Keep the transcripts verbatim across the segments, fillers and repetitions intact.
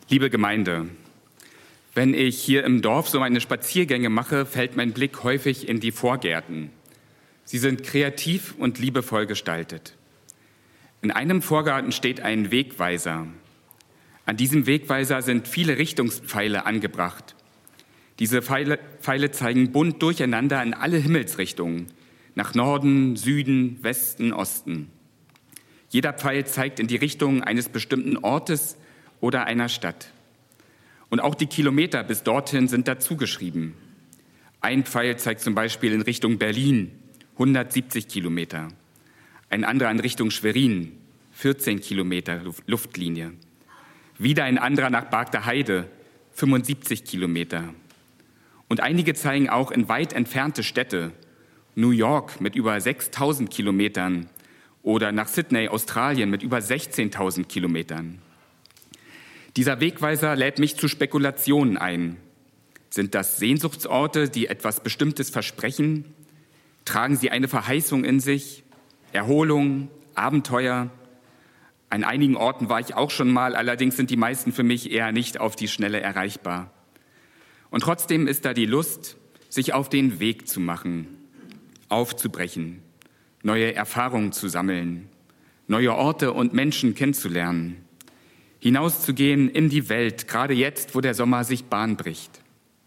Liebe Gemeinde, wenn ich hier im Dorf so meine Spaziergänge mache, fällt mein Blick häufig in die Vorgärten. Sie sind kreativ und liebevoll gestaltet. In einem Vorgarten steht ein Wegweiser. An diesem Wegweiser sind viele Richtungspfeile angebracht. Diese Pfeile, Pfeile zeigen bunt durcheinander in alle Himmelsrichtungen, nach Norden, Süden, Westen, Osten. Jeder Pfeil zeigt in die Richtung eines bestimmten Ortes oder einer Stadt. Und auch die Kilometer bis dorthin sind dazugeschrieben. Ein Pfeil zeigt zum Beispiel in Richtung Berlin, hundertsiebzig Kilometer. Ein anderer in Richtung Schwerin, vierzehn Kilometer Luftlinie. Wieder ein anderer nach Bargter-Heide, fünfundsiebzig Kilometer. Und einige zeigen auch in weit entfernte Städte, New York mit über sechstausend Kilometern oder nach Sydney, Australien mit über sechzehntausend Kilometern. Dieser Wegweiser lädt mich zu Spekulationen ein. Sind das Sehnsuchtsorte, die etwas Bestimmtes versprechen? Tragen sie eine Verheißung in sich? Erholung, Abenteuer? An einigen Orten war ich auch schon mal, allerdings sind die meisten für mich eher nicht auf die Schnelle erreichbar. Und trotzdem ist da die Lust, sich auf den Weg zu machen, aufzubrechen, neue Erfahrungen zu sammeln, neue Orte und Menschen kennenzulernen, hinauszugehen in die Welt, gerade jetzt, wo der Sommer sich Bahn bricht.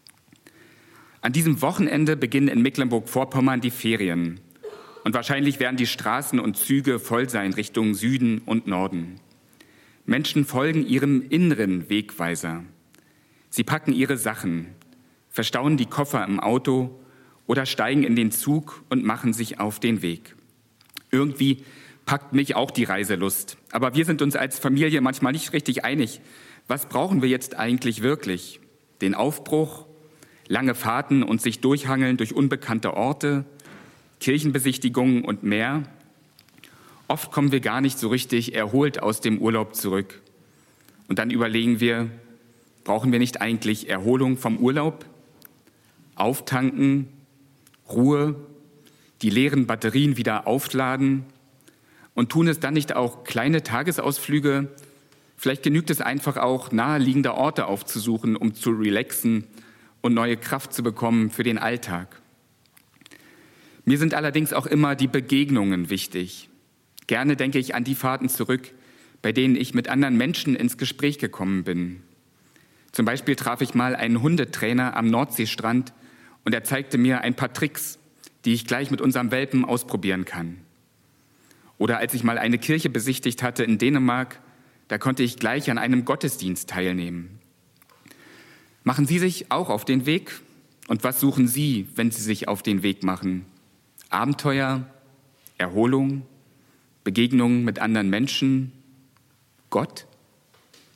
An diesem Wochenende beginnen in Mecklenburg-Vorpommern die Ferien. Und wahrscheinlich werden die Straßen und Züge voll sein Richtung Süden und Norden. Menschen folgen ihrem inneren Wegweiser. Sie packen ihre Sachen, verstauen die Koffer im Auto oder steigen in den Zug und machen sich auf den Weg. Irgendwie packt mich auch die Reiselust. Aber wir sind uns als Familie manchmal nicht richtig einig. Was brauchen wir jetzt eigentlich wirklich? Den Aufbruch, lange Fahrten und sich durchhangeln durch unbekannte Orte, Kirchenbesichtigungen und mehr? Oft kommen wir gar nicht so richtig erholt aus dem Urlaub zurück. Und dann überlegen wir, brauchen wir nicht eigentlich Erholung vom Urlaub? Auftanken, Ruhe, die leeren Batterien wieder aufladen? Und tun es dann nicht auch kleine Tagesausflüge? Vielleicht genügt es einfach auch, naheliegende Orte aufzusuchen, um zu relaxen und neue Kraft zu bekommen für den Alltag. Mir sind allerdings auch immer die Begegnungen wichtig. Gerne denke ich an die Fahrten zurück, bei denen ich mit anderen Menschen ins Gespräch gekommen bin. Zum Beispiel traf ich mal einen Hundetrainer am Nordseestrand und er zeigte mir ein paar Tricks, die ich gleich mit unserem Welpen ausprobieren kann. Oder als ich mal eine Kirche besichtigt hatte in Dänemark, da konnte ich gleich an einem Gottesdienst teilnehmen. Machen Sie sich auch auf den Weg? Und was suchen Sie, wenn Sie sich auf den Weg machen? Abenteuer, Erholung, Begegnungen mit anderen Menschen, Gott?